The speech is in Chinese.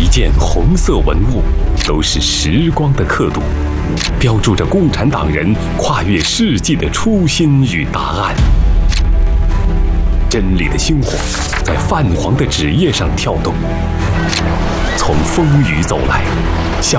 件红色文物都是时光的刻度，标注着共产党人跨越世纪的初心与答案。真理的星火在泛黄的纸页上跳动，从风雨走来，向